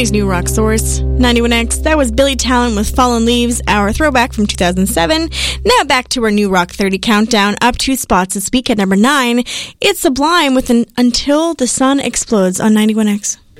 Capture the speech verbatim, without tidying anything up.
Germany's new rock source. ninety-one X, that was Billy Talent with Fallen Leaves, our throwback from two thousand seven. Now back to our new Rock thirty countdown, up two spots this week at number nine. It's Sublime with an Until the Sun Explodes on ninety-one X.